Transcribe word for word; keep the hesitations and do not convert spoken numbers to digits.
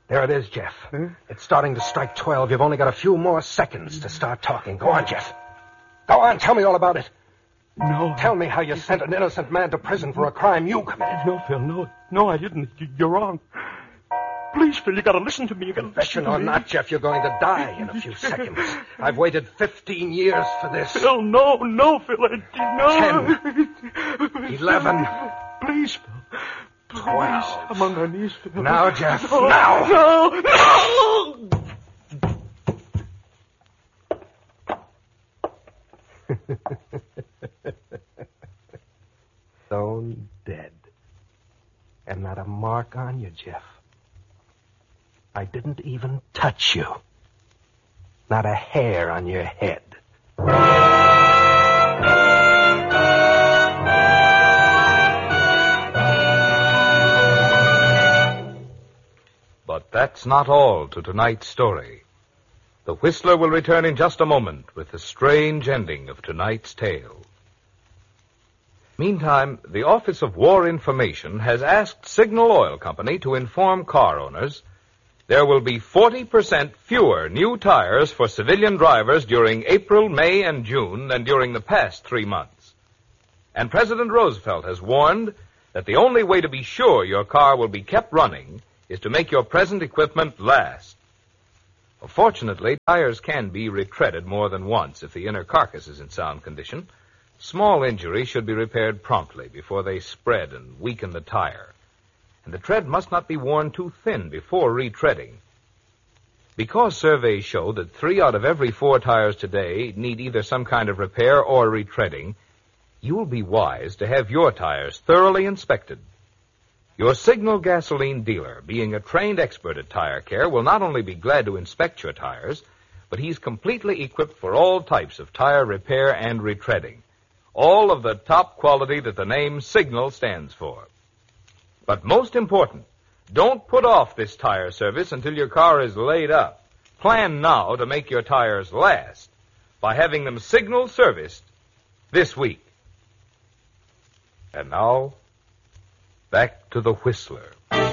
There it is, Jeff. Huh? It's starting to strike twelve. You've only got a few more seconds to start talking. Go on, Jeff. Go on, tell me all about it. No. Tell me how you sent an innocent man to prison for a crime you committed. No, Phil, no. No, I didn't. You're wrong. Please, Phil, you gotta listen to me. You gotta Confession listen to or me. not, Jeff, you're going to die in a few seconds. I've waited fifteen years for this. Phil, no, no, Phil, I, no. Ten. Eleven. Please, Phil. Please. Twelve. I'm on my knees, Phil. Now, Jeff, no, now. No, no. Stone dead. And not a mark on you, Jeff. I didn't even touch you. Not a hair on your head. But that's not all to tonight's story. The Whistler will return in just a moment with the strange ending of tonight's tale. Meantime, the Office of War Information has asked Signal Oil Company to inform car owners there will be forty percent fewer new tires for civilian drivers during April, May, and June than during the past three months. And President Roosevelt has warned that the only way to be sure your car will be kept running is to make your present equipment last. Fortunately, tires can be retreaded more than once if the inner carcass is in sound condition. Small injuries should be repaired promptly before they spread and weaken the tire. And the tread must not be worn too thin before retreading. Because surveys show that three out of every four tires today need either some kind of repair or retreading, you will be wise to have your tires thoroughly inspected. Your Signal gasoline dealer, being a trained expert at tire care, will not only be glad to inspect your tires, but he's completely equipped for all types of tire repair and retreading. All of the top quality that the name Signal stands for. But most important, don't put off this tire service until your car is laid up. Plan now to make your tires last by having them Signal serviced this week. And now, back to the Whistler.